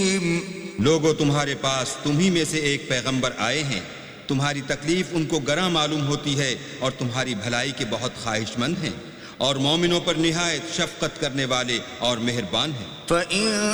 लोगों, तुम्हारे पास तुम्ही में से एक पैगंबर आए हैं, तुम्हारी तकलीफ उनको गरा मालूम होती है और तुम्हारी भलाई के बहुत ख्वाहिशमंद हैं और मोमिनों पर निहायत शफकत करने वाले और मेहरबान हैं।